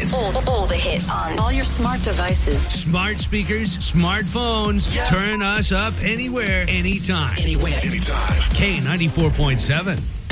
hits. All the hits on all your smart devices. Smart speakers, smartphones. Turn us up anywhere, anytime. anywhere. Anytime. K94.7.